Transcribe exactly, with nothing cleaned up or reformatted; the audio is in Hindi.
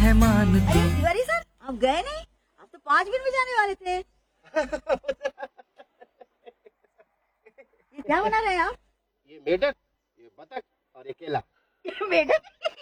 मेहमान अरे तू। तिवारी सर, आप गए नहीं? आप तो पाँच मिनट में जाने वाले थे। ये क्या बना रहे हैं आप? ये मेढक, ये बतख और ये केला। ये मेढक